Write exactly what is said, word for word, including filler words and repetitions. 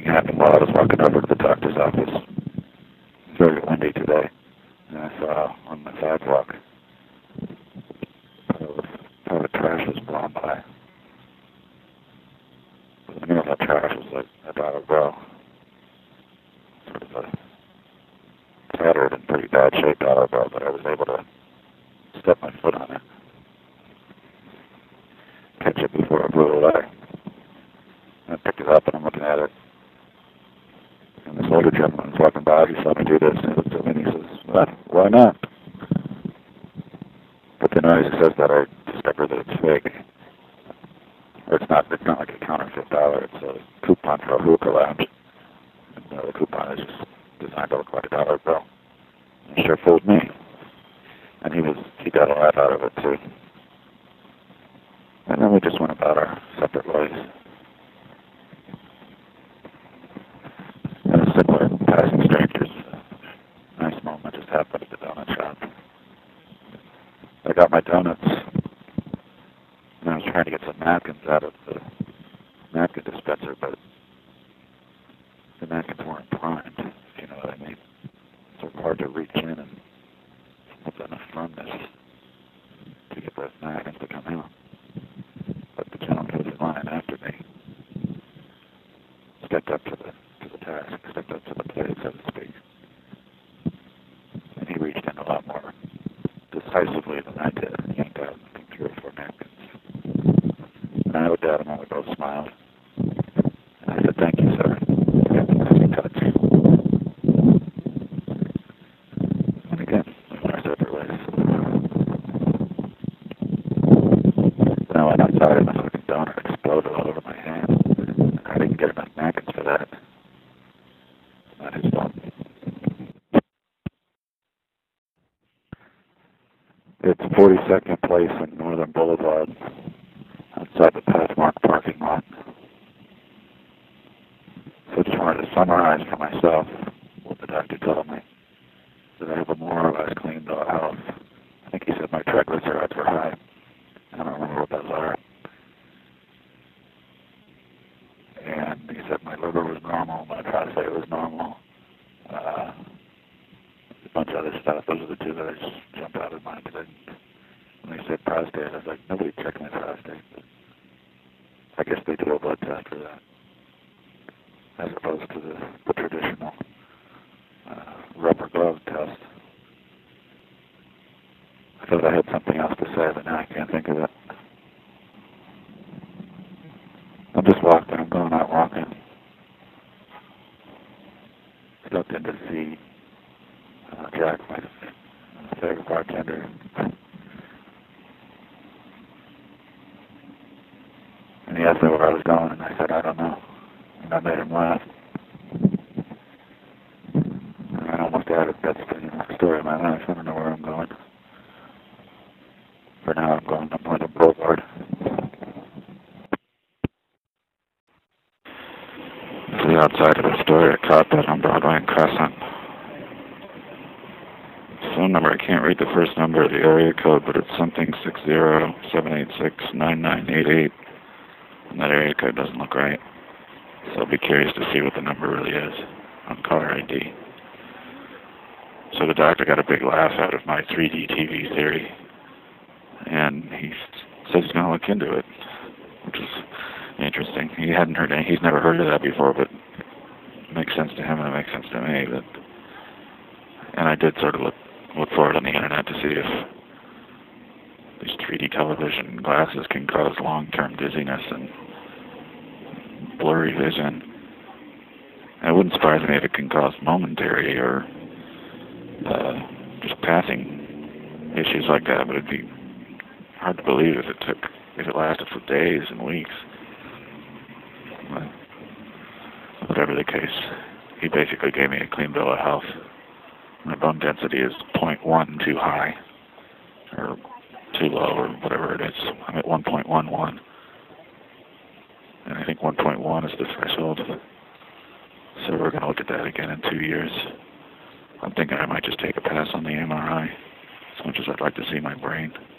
happened while I was walking over to the doctor's office. It's very windy today, and I saw on the sidewalk part of, part of the trash was blown by. But in the middle of that trash was like a dollar bill. Sort of a tattered and pretty bad shape dollar bill, but I was able to step my foot on it, catch it before it blew away. And I picked it up and I'm looking at it. And this older gentleman was walking by, he saw me do this, and he looked at me and he says, well, why not? But then as he says that, I discover that it's fake. Or it's not, it's not like a counterfeit dollar, it's a coupon for a hookah lounge. And uh, the coupon is just designed to look like a dollar bill. And it sure fooled me. And he was, he got a laugh out of it too. And then we just went about our separate ways. And a similar passing strangers, a nice moment just happened at the donut shop. I got my donuts, and I was trying to get some napkins out of the napkin dispenser, but the napkins weren't primed, if you know what I mean. So it's hard to reach in and with enough firmness to get those napkins to come out. But the gentleman who was in line after me stepped up to the to the task, stepped up to the plate, so to speak. And he reached in a lot more decisively than I did. He yanked out, I think, three or four napkins. And I looked at him and we both smiled. And I said, thank you, sir. You got the nice touch. And again, we went our separate ways. Then I went outside and the fucking donut exploded all over my hand. I didn't get enough napkins for that. Not his fault. It's forty-second Place in Northern Boulevard, outside the Pathmark parking lot. So I just wanted to summarize for myself what the doctor told me. That I have a more or less clean bill of health. I think he said my triglycerides were high. I don't remember what those are. And he said my liver was normal, my prostate was normal. Uh, a bunch of other stuff. Those are the two that I just jumped out of mind. Because when they said prostate, I was like, nobody checked my prostate. But I guess they do a blood test for that, as opposed to the, the traditional uh, rubber glove test. I thought I had something else to say, but now I can't think of it. I'm just walking. I'm going out walking. Stopped in to see uh, Jack, my favorite bartender. And he asked me where I was going, and I said, I don't know. And I made him laugh. And I almost added, that's the story of my life. I don't know where I'm going. For now, I'm going to Northern Boulevard. To the outside of the store at Coppet on Broadway and Crescent. Phone number, I can't read the first number of the area code, but it's something six zero seven eight six nine nine eight eight. And that area code doesn't look right. So I'll be curious to see what the number really is on caller I D. So the doctor got a big laugh out of my three D T V theory. And he says he's going to look into it, which is interesting. He hadn't heard any, he's never heard of that before, but it makes sense to him and it makes sense to me. But, and I did sort of look, look for it on the internet to see if these three D television glasses can cause long-term dizziness and blurry vision. And it wouldn't surprise me if it can cause momentary or uh, just passing issues like that, but it'd be hard to believe if it took, if it lasted for days and weeks. But whatever the case, he basically gave me a clean bill of health. My bone density is zero point one too high, or too low, or whatever it is. I'm at one point one one. And I think one point one is the threshold. So we're going to look at that again in two years. I'm thinking I might just take a pass on the M R I, as much as I'd like to see my brain.